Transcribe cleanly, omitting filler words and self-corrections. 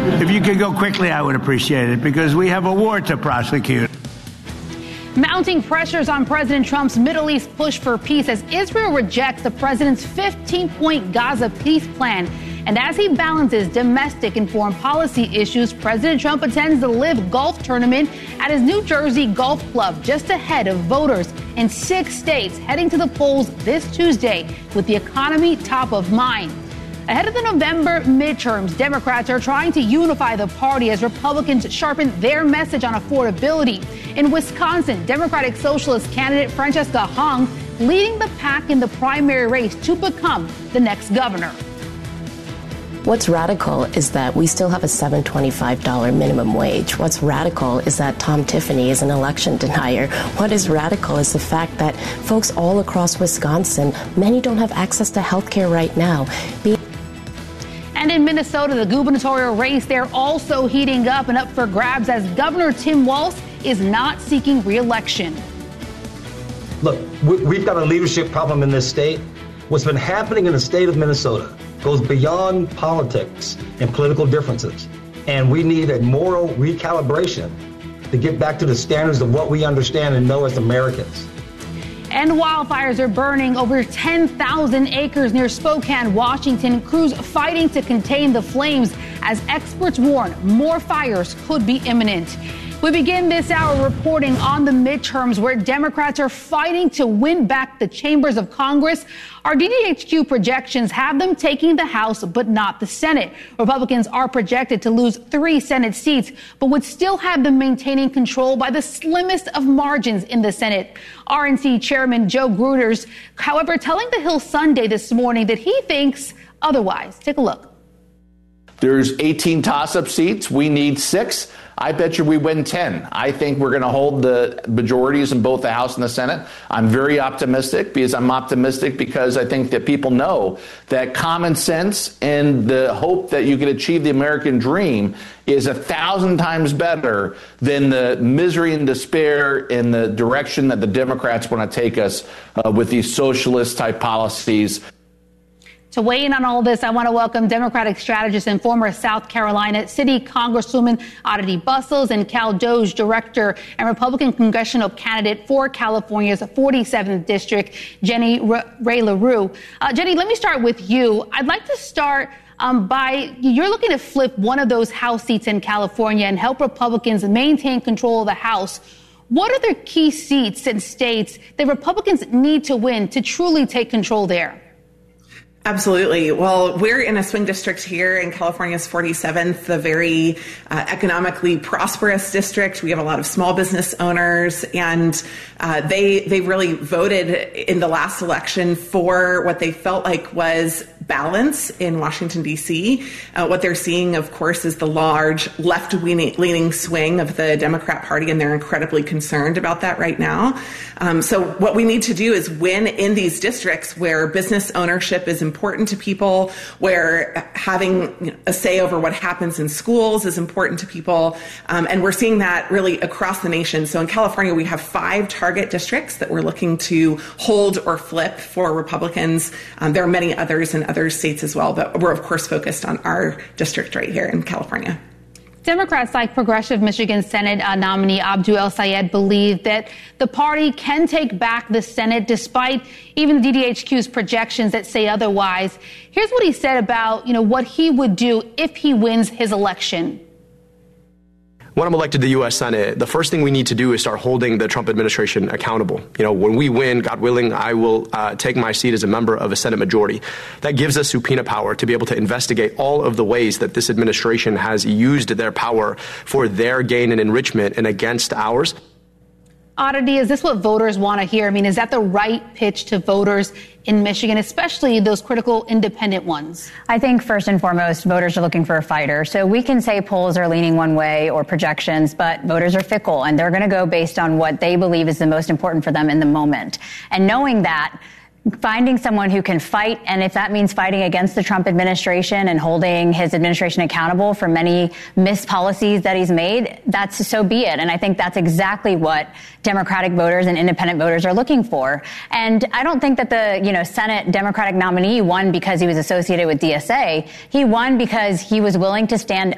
If you could go quickly, I would appreciate it, because we have a war to prosecute. Mounting pressures on President Trump's Middle East push for peace as Israel rejects the president's 15-point Gaza peace plan. And as he balances domestic and foreign policy issues, President Trump attends the LIV Golf Tournament at his New Jersey Golf Club just ahead of voters in 6 states heading to the polls this Tuesday with the economy top of mind. Ahead of the November midterms, Democrats are trying to unify the party as Republicans sharpen their message on affordability. In Wisconsin, Democratic Socialist candidate Francesca Hong leading the pack in the primary race to become the next governor. What's radical is that we still have a $7.25 minimum wage. What's radical is that Tom Tiffany is an election denier. What is radical is the fact that folks all across Wisconsin, many don't have access to health care right now. And in Minnesota, the gubernatorial race, they're also heating up and up for grabs as Governor Tim Walz is not seeking re-election. Look, we've got a leadership problem in this state. What's been happening in the state of Minnesota goes beyond politics and political differences. And we need a moral recalibration to get back to the standards of what we understand and know as Americans. And wildfires are burning over 10,000 acres near Spokane, Washington. Crews fighting to contain the flames as experts warn more fires could be imminent. We begin this hour reporting on the midterms where Democrats are fighting to win back the chambers of Congress. Our DDHQ projections have them taking the House, but not the Senate. Republicans are projected to lose 3 Senate seats, but would still have them maintaining control by the slimmest of margins in the Senate. RNC Chairman Joe Gruters, however, telling The Hill Sunday this morning that he thinks otherwise. Take a look. There's 18 toss-up seats. We need 6. I bet you we win 10. I think we're going to hold the majorities in both the House and the Senate. I'm very optimistic because I think that people know that common sense and the hope that you can achieve the American dream is 1,000 times better than the misery and despair in the direction that the Democrats want to take us with these socialist type policies. To weigh in on all this, I want to welcome Democratic strategist and former South Carolina City Congresswoman Aditi Bustles and Cal Doge Director and Republican congressional candidate for California's 47th District, Jenny Ray LaRue. Jenny, let me start with you. I'd like to start by you're looking to flip one of those House seats in California and help Republicans maintain control of the House. What are the key seats and states that Republicans need to win to truly take control there? Absolutely. Well, we're in a swing district here in California's 47th, the very economically prosperous district. We have a lot of small business owners, and they really voted in the last election for what they felt like was balance in Washington, D.C. What they're seeing, of course, is the large left-leaning swing of the Democrat Party, and they're incredibly concerned about that right now. So what we need to do is win in these districts where business ownership is important to people, where having a say over what happens in schools is important to people. And we're seeing that really across the nation. So in California, we have 5 target districts that we're looking to hold or flip for Republicans. There are many others in other states as well, but we're, of course, focused on our district right here in California. Democrats like progressive Michigan Senate nominee Abdul El-Sayed believe that the party can take back the Senate despite even DDHQ's projections that say otherwise. Here's what he said about, what he would do if he wins his election. When I'm elected to the U.S. Senate, the first thing we need to do is start holding the Trump administration accountable. When we win, God willing, I will take my seat as a member of a Senate majority. That gives us subpoena power to be able to investigate all of the ways that this administration has used their power for their gain and enrichment and against ours. Aditi, is this what voters want to hear? I mean, is that the right pitch to voters in Michigan, especially those critical independent ones? I think first and foremost, voters are looking for a fighter. So we can say polls are leaning one way or projections, but voters are fickle and they're going to go based on what they believe is the most important for them in the moment. And knowing that, finding someone who can fight, and if that means fighting against the Trump administration and holding his administration accountable for many missed policies that he's made, that's so be it. And I think that's exactly what Democratic voters and independent voters are looking for. And I don't think that the, Senate Democratic nominee won because he was associated with DSA. He won because he was willing to stand